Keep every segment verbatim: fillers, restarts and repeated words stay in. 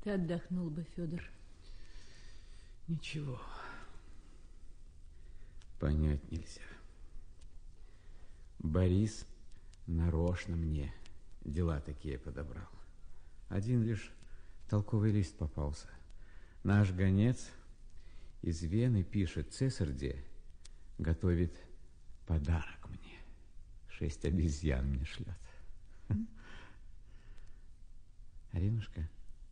Ты отдохнул бы, Федор. Ничего. Понять нельзя. Борис нарочно мне дела такие подобрал. Один лишь толковый лист попался. Наш гонец из Вены пишет: цесарде готовит подарок мне. Шесть обезьян мне шлет. Аринушка,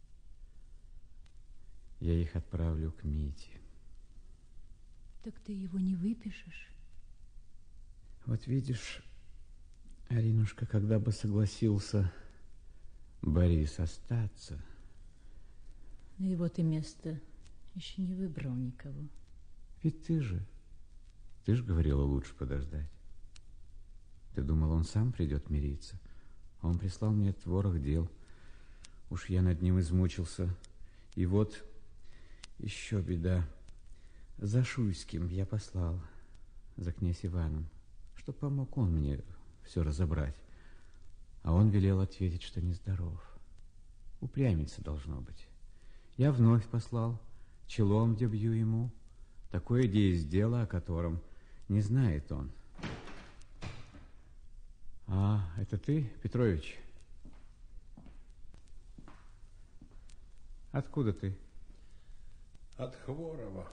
я их отправлю к Мите. Так ты его не выпишешь? Вот видишь, Аринушка, когда бы согласился Борис остаться... На его ты место еще не выбрал никого. Ведь ты же, ты же говорила, лучше подождать. Ты думал, он сам придет мириться? Он прислал мне творог дел. Уж я над ним измучился. И вот еще беда. За Шуйским я послал, за князь Иваном, чтоб помог он мне все разобрать. А он велел ответить, что нездоров. Упрямиться должно быть. Я вновь послал, челом где бью ему. Такое есть дело, о котором не знает он. А, это ты, Петрович? Откуда ты? От Хворова.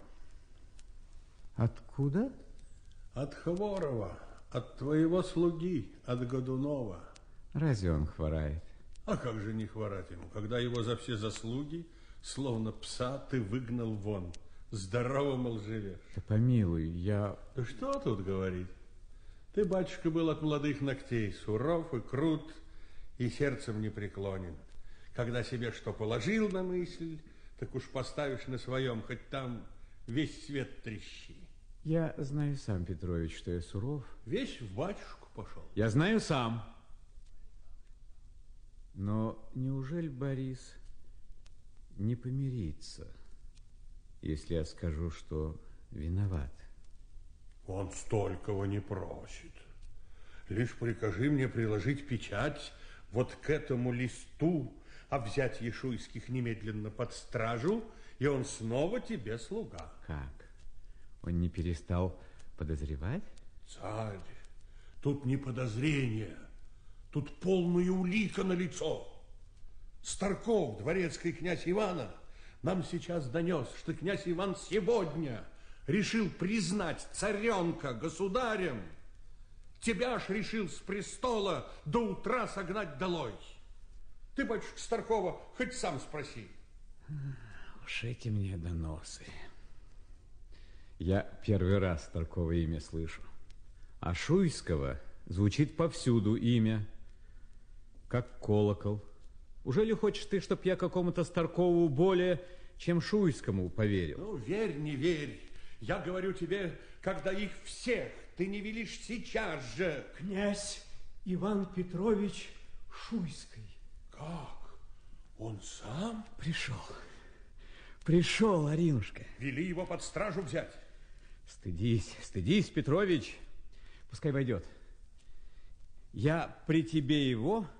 Откуда? От Хворова, от твоего слуги, от Годунова. Разве он хворает? А как же не хворать ему, когда его за все заслуги, словно пса, ты выгнал вон? Здорово, мол, живешь. Да помилуй, я... Да что тут говорить? Ты, батюшка, был от молодых ногтей суров и крут, и сердцем не преклонен. Когда себе что положил на мысль, так уж поставишь на своем, хоть там весь свет трещи. Я знаю сам, Петрович, что я суров. Весь в батюшку пошел. Я знаю сам. Но неужели Борис не помирится, если я скажу, что виноват? Он столького не просит. Лишь прикажи мне приложить печать вот к этому листу, а взять Ешуйских немедленно под стражу, и он снова тебе слуга. Как? Он не перестал подозревать? Царь, тут не подозрение, тут полная улика на лицо. Старков, дворецкий князь Ивана, нам сейчас донес, что князь Иван сегодня решил признать царенка государем. Тебя ж решил с престола до утра согнать долой. Ты, батюшка, Старкова хоть сам спроси. Уж эти мне доносы. Я первый раз Старкова имя слышу. А Шуйского звучит повсюду имя, как колокол. Ужели хочешь ты, чтоб я какому-то Старкову более, чем Шуйскому поверил? Ну, верь, не верь. Я говорю тебе, когда их всех ты не велишь сейчас же. Князь Иван Петрович Шуйский. Как? Он сам? Пришел. Пришел, Аринушка. Вели его под стражу взять. Стыдись, стыдись, Петрович. Пускай войдет. Я при тебе его